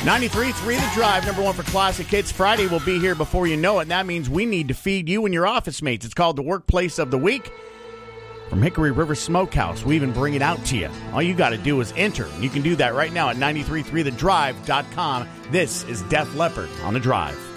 93.3 The Drive, number one for classic hits. Friday will be here before you know it, and that means we need to feed you and your office mates. It's called the Workplace of the Week. From Hickory River Smokehouse, we even bring it out to you. All you got to do is enter. You can do that right now at 933thedrive.com. This is Def Leppard on The Drive.